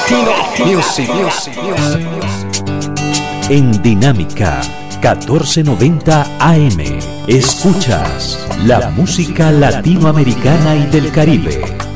En Dinámica 1490 AM escuchas la música latinoamericana y del Caribe.